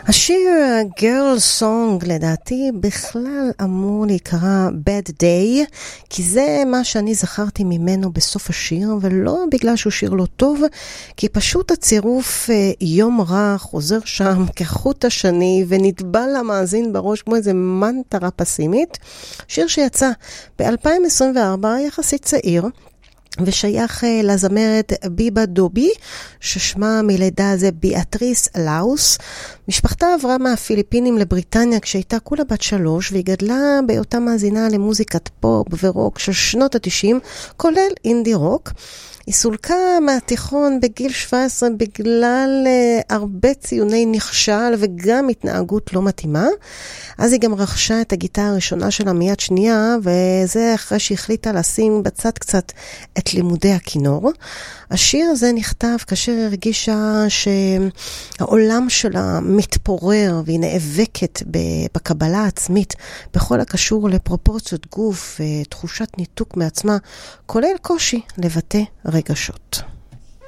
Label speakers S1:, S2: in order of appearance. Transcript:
S1: השיר Girl Song לדעתי בכלל אמור להיקרא Bad Day, כי זה מה שאני זכרתי ממנו בסוף השיר, ולא בגלל שהוא שיר לא טוב, כי פשוט הצירוף יום רע חוזר שם כחוט השני ונטבע למאזין בראש כמו איזה מנטרה פסימית. שיר שיצא ב-2024 יחסית צעיר, ושייך לזמרת ביבה דובי, ששמה מלידה זה ביאטריס לאוס. משפחתה עברה מהפיליפינים לבריטניה כשהייתה כולה בת 3, והיא גדלה בהיותה מאזינה למוזיקת פופ ורוק של שנות ה-90, כולל אינדי רוק. היא סולקה מהתיכון בגיל 17 בגלל הרבה ציוני נכשל וגם התנהגות לא מתאימה. אז היא גם רכשה את הגיטרה הראשונה שלה מיד שנייה, וזה אחרי שהחליטה לשים בצד קצת את לימודי הכינור. השיר הזה נכתב כאשר הרגישה שהעולם שלה מתפורר, והיא נאבקת בקבלה העצמית בכל הקשור לפרופורציות גוף ותחושת ניתוק מעצמה, כולל קושי לבטא רגשות.